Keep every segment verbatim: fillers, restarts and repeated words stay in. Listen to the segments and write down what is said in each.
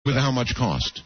With how much cost?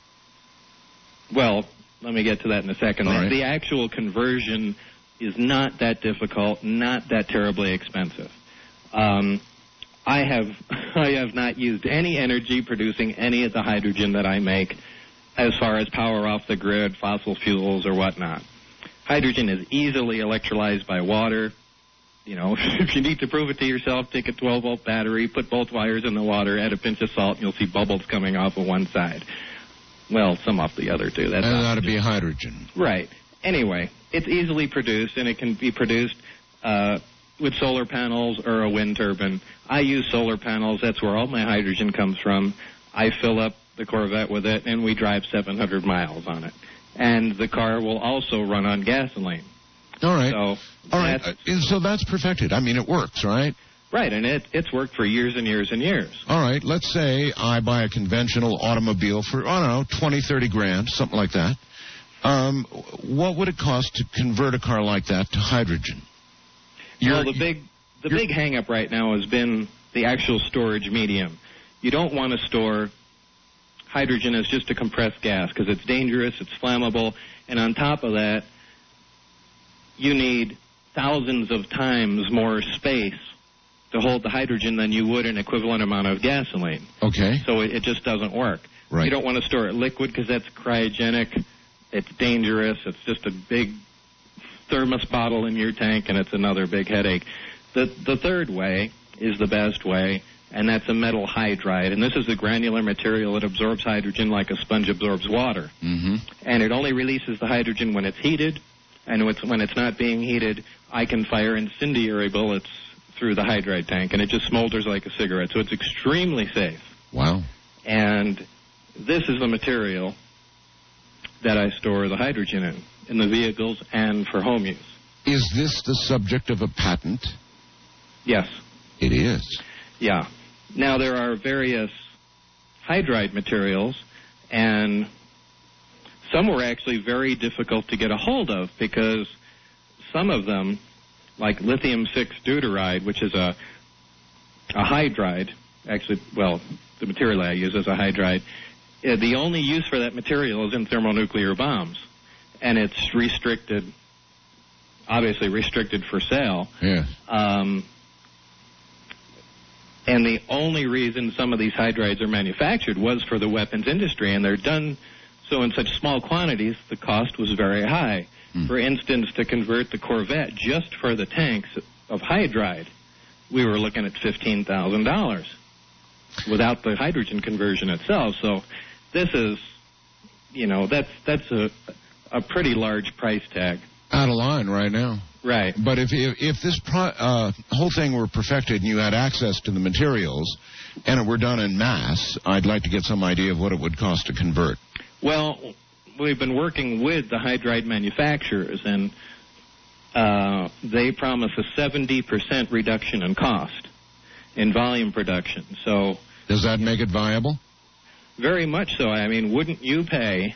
Well, let me get to that in a second. All right. The actual conversion is not that difficult, not that terribly expensive. Um, I have I have not used any energy producing any of the hydrogen that I make as far as power off the grid, fossil fuels, or whatnot. Hydrogen is easily electrolyzed by water. You know, if you need to prove it to yourself, take a twelve-volt battery, put both wires in the water, add a pinch of salt, and you'll see bubbles coming off of one side. Well, some off the other, too. That's and that ought to be hydrogen. Right. Anyway, it's easily produced, and it can be produced uh, with solar panels or a wind turbine. I use solar panels. That's where all my hydrogen comes from. I fill up the Corvette with it, and we drive seven hundred miles on it. And the car will also run on gasoline. All right. So All right. Uh, so that's perfected. I mean, it works, right? Right, and it, it's worked for years and years and years. All right. Let's say I buy a conventional automobile for, I don't know, twenty, thirty grand, something like that. Um, what would it cost to convert a car like that to hydrogen? You're, well, the big the big hang-up right now has been the actual storage medium. You don't want to store hydrogen as just a compressed gas because it's dangerous, it's flammable, and on top of that, you need thousands of times more space to hold the hydrogen than you would an equivalent amount of gasoline. Okay. So it, it just doesn't work. Right. You don't want to store it liquid because that's cryogenic. It's dangerous. It's just a big thermos bottle in your tank, and it's another big headache. The, the third way is the best way, and that's a metal hydride. And this is the granular material that absorbs hydrogen like a sponge absorbs water. Mm-hmm. And it only releases the hydrogen when it's heated. And when it's not being heated, I can fire incendiary bullets through the hydride tank, and it just smolders like a cigarette. So it's extremely safe. Wow. And this is the material that I store the hydrogen in, in the vehicles and for home use. Is this the subject of a patent? Yes. It is. Yeah. Now, there are various hydride materials, and some were actually very difficult to get a hold of because some of them, like lithium six deuteride, which is a a hydride, actually, well, the material I use is a hydride, uh, the only use for that material is in thermonuclear bombs, and it's restricted, obviously restricted for sale. Yeah. Um, and the only reason some of these hydrides are manufactured was for the weapons industry, and they're done so in such small quantities, the cost was very high. Mm. For instance, to convert the Corvette just for the tanks of hydride, we were looking at fifteen thousand dollars without the hydrogen conversion itself. So this is, you know, that's that's a a pretty large price tag. Out of line right now. Right. But if if, if this pro, uh, whole thing were perfected and you had access to the materials and it were done in mass, I'd like to get some idea of what it would cost to convert. Well, we've been working with the hydride manufacturers, and uh, they promise a seventy percent reduction in cost in volume production. So, does that make it viable? Very much so. I mean, wouldn't you pay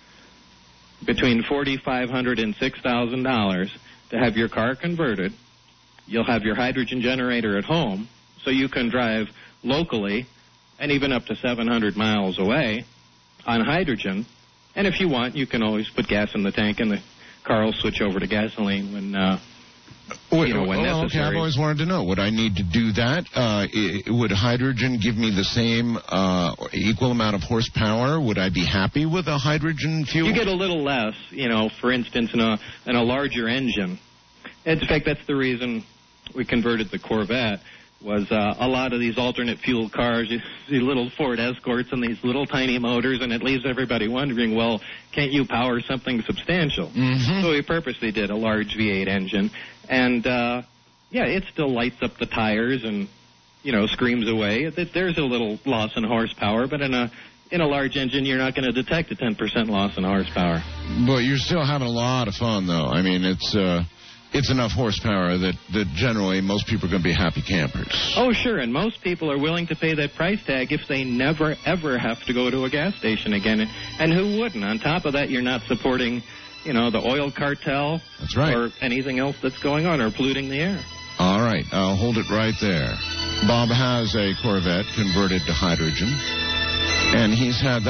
between four thousand five hundred dollars and six thousand dollars to have your car converted? You'll have your hydrogen generator at home, so you can drive locally and even up to seven hundred miles away on hydrogen, and if you want, you can always put gas in the tank, and the car will switch over to gasoline when, uh, you know, when well, necessary. Okay, I've always wanted to know, would I need to do that? Uh, I, would hydrogen give me the same uh, equal amount of horsepower? Would I be happy with a hydrogen fuel? You get a little less, you know, for instance, in a, in a larger engine. In fact, that's the reason we converted the Corvette. Was uh, a lot of these alternate fuel cars, you see little Ford Escorts and these little tiny motors, and it leaves everybody wondering, well, can't you power something substantial? Mm-hmm. So we purposely did a large V eight engine, and uh, yeah, it still lights up the tires and, you know, screams away. There's a little loss in horsepower, but in a in a large engine, you're not going to detect a ten percent loss in horsepower. But you're still having a lot of fun, though. I mean, it's... Uh It's enough horsepower that, that generally most people are going to be happy campers. Oh, sure, and most people are willing to pay that price tag if they never, ever have to go to a gas station again. And, and who wouldn't? On top of that, you're not supporting, you know, the oil cartel. That's right. Or anything else that's going on or polluting the air. All right, I'll hold it right there. Bob has a Corvette converted to hydrogen, and he's had that.